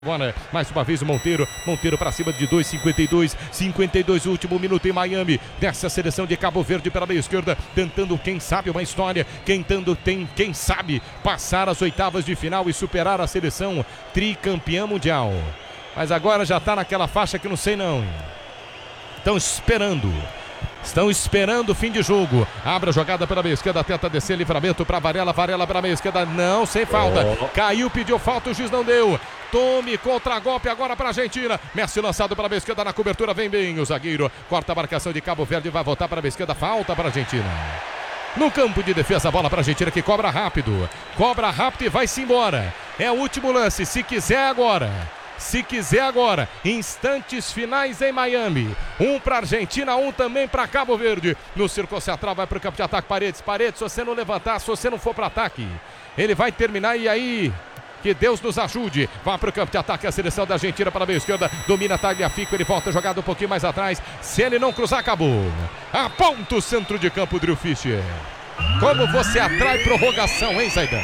Agora, mais uma vez o Monteiro para cima de 52, último minuto em Miami, dessa seleção de Cabo Verde pela meia esquerda, tentando, quem sabe, uma história, quem sabe, passar as oitavas de final e superar a seleção tricampeã mundial. Mas agora já está naquela faixa que não sei não. Estão esperando o fim de jogo. Abre a jogada pela meia esquerda, tenta descer, livramento para Varela pela meia esquerda, não, sem falta. Caiu, pediu falta, o juiz não deu. Tome contra-golpe agora para a Argentina. Messi lançado para a meia esquerda, na cobertura vem bem o zagueiro. Corta a marcação de Cabo Verde, vai voltar para a meia esquerda, falta para a Argentina. No campo de defesa, a bola para a Argentina que cobra rápido e vai-se embora. É o último lance, se quiser agora, instantes finais em Miami. Um para Argentina, um também para Cabo Verde. No círculo central vai para o campo de ataque, Paredes, se você não levantar, se você não for para ataque, ele vai terminar e aí... Que Deus nos ajude. Vai para o campo de ataque a seleção da Argentina para a meia esquerda. Domina Tagliafico, ele volta jogado um pouquinho mais atrás. Se ele não cruzar, acabou. Aponta o centro de campo, Drew Fischer. Como você atrai prorrogação, hein, Zaidan?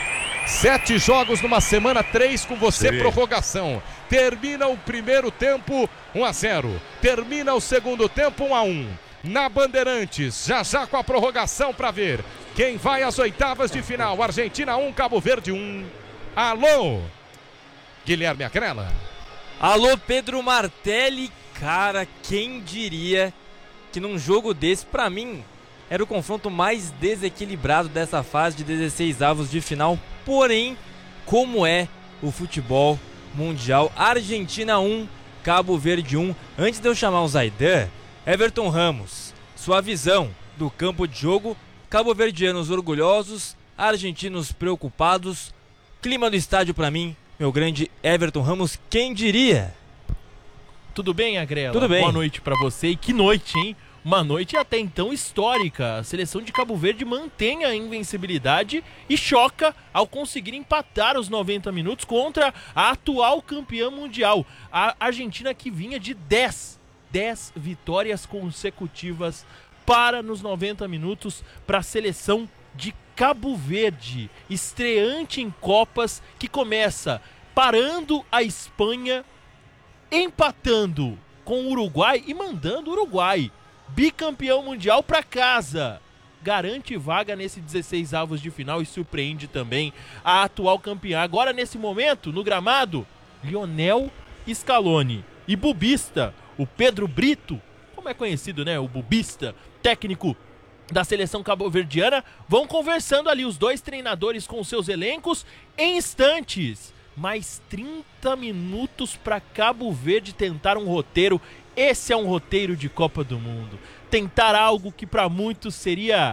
7 jogos numa semana, 3 com você, prorrogação. Termina o primeiro tempo 1-0. Termina o segundo tempo 1-1. Na Bandeirantes, já com a prorrogação para ver quem vai às oitavas de final. Argentina 1, Cabo Verde 1. Alô, Guilherme Acrela. Alô, Pedro Martelli. Cara, quem diria que num jogo desse, pra mim, era o confronto mais desequilibrado dessa fase de 16 avos de final. Porém, como é o futebol mundial? Argentina 1, Cabo Verde 1. Antes de eu chamar o Zaidan, Everton Ramos, sua visão do campo de jogo. Cabo-verdianos orgulhosos, argentinos preocupados. Clima do estádio pra mim, meu grande Everton Ramos, quem diria? Tudo bem, Agrela? Tudo bem. Boa noite pra você. E que noite, hein? Uma noite até então histórica. A seleção de Cabo Verde mantém a invencibilidade e choca ao conseguir empatar os 90 minutos contra a atual campeã mundial. A Argentina que vinha de 10 vitórias consecutivas para nos 90 minutos para a seleção de Cabo Verde, estreante em Copas, que começa parando a Espanha, empatando com o Uruguai e mandando o Uruguai, bicampeão mundial, para casa. Garante vaga nesse 16 avos de final e surpreende também a atual campeã. Agora, nesse momento, no gramado, Lionel Scaloni e Bubista, o Pedro Brito, como é conhecido, né? O Bubista, técnico da seleção cabo-verdiana, vão conversando ali os dois treinadores com seus elencos em instantes. Mais 30 minutos para Cabo Verde tentar um roteiro. Esse é um roteiro de Copa do Mundo. Tentar algo que para muitos seria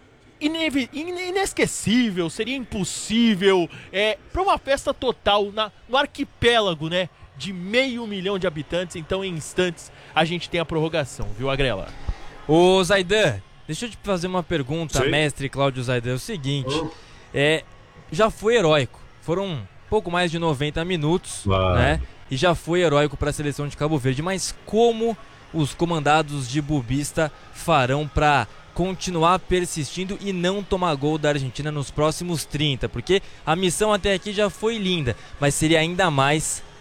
inesquecível, seria impossível. Para uma festa total no arquipélago, né? De 500 mil de habitantes. Então, em instantes, a gente tem a prorrogação, viu, Agrela? Ô, Zaidan, deixa eu te fazer uma pergunta, mestre Cláudio Zaidan. É o seguinte, já foi heróico, foram pouco mais de 90 minutos, né? E já foi heróico para a seleção de Cabo Verde, mas como os comandados de Bubista farão para continuar persistindo e não tomar gol da Argentina nos próximos 30? Porque a missão até aqui já foi linda, mas seria ainda mais